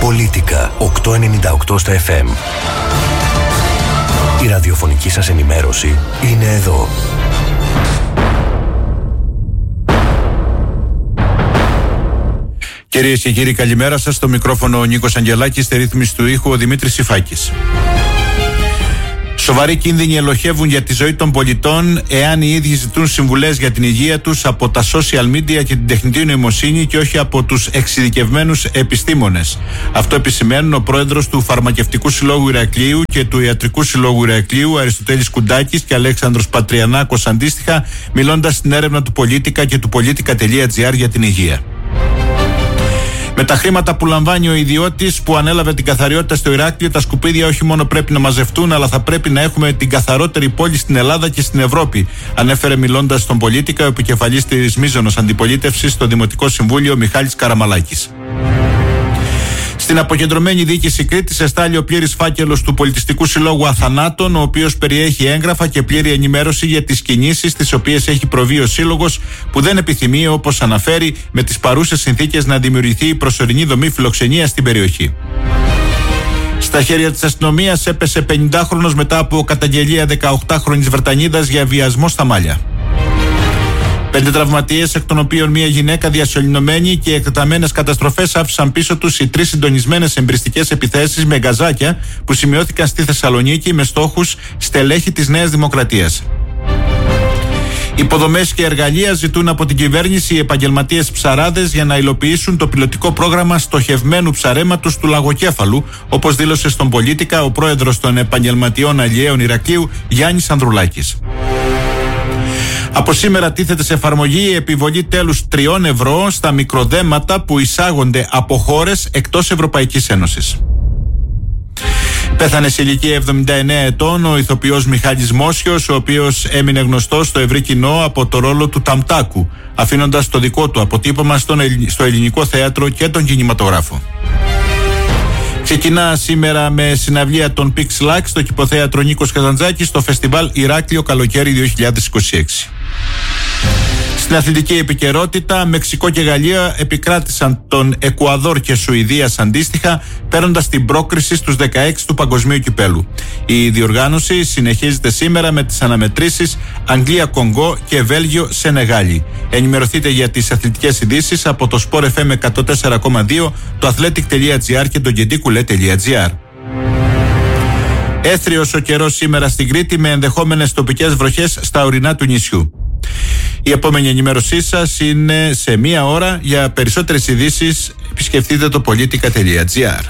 Πολίτικα 898 στα FM. Η ραδιοφωνική σας ενημέρωση είναι εδώ. Κυρίες και κύριοι, καλημέρα σας. Στο μικρόφωνο ο Νίκος Αγγελάκης, στη ρύθμιση του ήχου ο Δημήτρης Σιφάκης. Σοβαροί κίνδυνοι ελοχεύουν για τη ζωή των πολιτών εάν οι ίδιοι ζητούν συμβουλές για την υγεία τους από τα social media και την τεχνητή νοημοσύνη και όχι από τους εξειδικευμένους επιστήμονες. Αυτό επισημαίνουν ο πρόεδρος του Φαρμακευτικού Συλλόγου Ηρακλείου και του Ιατρικού Συλλόγου Ηρακλείου, Αριστοτέλης Κουντάκης και Αλέξανδρος Πατριανάκος αντίστοιχα, μιλώντας στην έρευνα του Πολίτικα και του Πολίτικα.gr για την υγεία. Με τα χρήματα που λαμβάνει ο ιδιώτης που ανέλαβε την καθαριότητα στο Ηράκλειο, τα σκουπίδια όχι μόνο πρέπει να μαζευτούν, αλλά θα πρέπει να έχουμε την καθαρότερη πόλη στην Ελλάδα και στην Ευρώπη, ανέφερε μιλώντας στον Πολίτικα ο επικεφαλής της μείζωνος αντιπολίτευσης στο Δημοτικό Συμβούλιο Μιχάλης Καραμαλάκης. Στην αποκεντρωμένη διοίκηση Κρήτης εστάλει ο πλήρης φάκελος του Πολιτιστικού Συλλόγου Αθανάτων, ο οποίος περιέχει έγγραφα και πλήρη ενημέρωση για τις κινήσεις τις οποίες έχει προβεί ο Σύλλογος, που δεν επιθυμεί, όπως αναφέρει, με τις παρούσες συνθήκες να δημιουργηθεί η προσωρινή δομή φιλοξενίας στην περιοχή. Στα χέρια της αστυνομίας έπεσε 50χρονος μετά από καταγγελία 18χρονης Βρετανίδας για βιασμό στα Μάλια. 5 τραυματίες, εκ των οποίων μία γυναίκα διασωληνωμένη, και εκτεταμένες καταστροφές άφησαν πίσω τους οι 3 συντονισμένες εμπριστικές επιθέσεις με γκαζάκια που σημειώθηκαν στη Θεσσαλονίκη με στόχους στελέχη της Νέας Δημοκρατίας. Υποδομές και εργαλεία ζητούν από την κυβέρνηση οι επαγγελματίες ψαράδες για να υλοποιήσουν το πιλωτικό πρόγραμμα στοχευμένου ψαρέματος του Λαγοκέφαλου, όπως δήλωσε στον Πολίτικα ο πρόεδρος των επαγγελματιών αλλιέων Ηρακλείου, Γιάννης Ανδρουλάκης. Από σήμερα τίθεται σε εφαρμογή η επιβολή τέλους 3 ευρώ στα μικροδέματα που εισάγονται από χώρες εκτός Ευρωπαϊκής Ένωσης. Πέθανε σε ηλικία 79 ετών ο ηθοποιός Μιχάλης Μόσιος, ο οποίος έμεινε γνωστός στο ευρύ κοινό από το ρόλο του Ταμτάκου, αφήνοντας το δικό του αποτύπωμα στο ελληνικό θέατρο και τον κινηματογράφο. Ξεκινά σήμερα με συναυλία των Pixlax στο κηποθέατρο Νίκος Καζαντζάκης στο φεστιβάλ Ηράκλειο Καλοκαίρι 2026. Στην αθλητική επικαιρότητα, Μεξικό και Γαλλία επικράτησαν τον Εκουαδόρ και Σουηδίας αντίστοιχα, παίρνοντας την πρόκριση στους 16 του Παγκοσμίου Κυπέλου. Η διοργάνωση συνεχίζεται σήμερα με τις αναμετρήσεις Αγγλία-Κονγκό και Βέλγιο-Σενεγάλη. Ενημερωθείτε για τις αθλητικές ειδήσεις από το Sport FM 104,2, το athletic.gr και το gentikulet.gr. Έθριος ο καιρός σήμερα στην Κρήτη με ενδεχόμενες τοπικές βροχές στα ορεινά του νησιού. Η επόμενη ενημέρωσή σας είναι σε 1 ώρα. Για περισσότερες ειδήσεις επισκεφτείτε το politica.gr.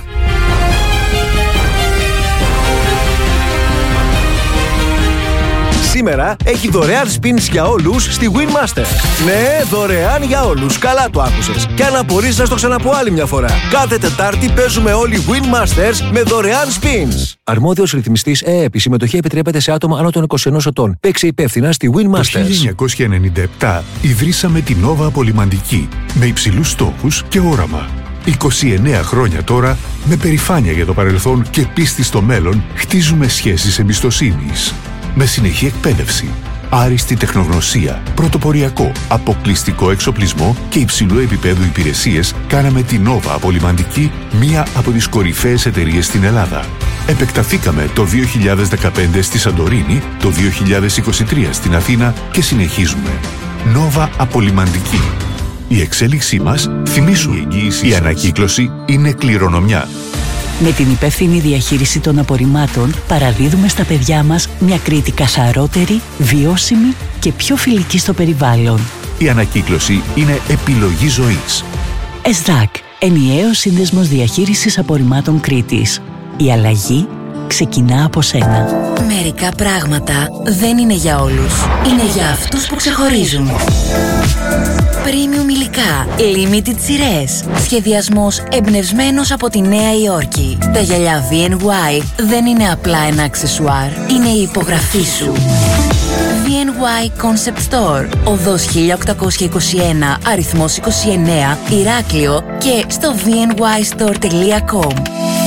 Σήμερα έχει δωρεάν spins για όλους στη Winmaster. Ναι, δωρεάν για όλους. Καλά το άκουσες. Και αν απορείς, να στο ξαναπώ άλλη μια φορά. Κάθε Τετάρτη παίζουμε όλοι Winmasters με δωρεάν spins. Αρμόδιος ρυθμιστής ΕΕΠ. Η συμμετοχή επιτρέπεται σε άτομα άνω των 21 ετών. Παίξε υπεύθυνα στη Winmasters. Το 1997 ιδρύσαμε την Nova Απολυμαντική με υψηλούς στόχους και όραμα. 29 χρόνια τώρα, με περηφάνεια για το παρελθόν και πίστη στο μέλλον, χτίζουμε σχέσεις εμπιστοσύνης. Με συνεχή εκπαίδευση, άριστη τεχνογνωσία, πρωτοποριακό, αποκλειστικό εξοπλισμό και υψηλού επίπεδου υπηρεσίες, κάναμε την Nova Απολυμαντική μία από τις κορυφαίες εταιρείες στην Ελλάδα. Επεκταθήκαμε το 2015 στη Σαντορίνη, το 2023 στην Αθήνα και συνεχίζουμε. Nova Απολυμαντική. Η εξέλιξή μας, θυμίσου, η ανακύκλωση είναι κληρονομιά. Με την υπεύθυνη διαχείριση των απορριμμάτων παραδίδουμε στα παιδιά μας μια Κρήτη καθαρότερη, βιώσιμη και πιο φιλική στο περιβάλλον. Η ανακύκλωση είναι επιλογή ζωής. ΕΣΔΑΚ, ενιαίος σύνδεσμος διαχείρισης απορριμμάτων Κρήτης. Η αλλαγή ξεκινά από σένα. Μερικά πράγματα δεν είναι για όλους. Είναι για αυτούς που ξεχωρίζουν. Premium υλικά, limited σειρές. Σχεδιασμός εμπνευσμένος από τη Νέα Υόρκη. Τα γυαλιά VNY δεν είναι απλά ένα αξεσουάρ. Είναι η υπογραφή σου. VNY Concept Store, οδός 1821, αριθμός 29, Ηράκλειο και στο vnystore.com.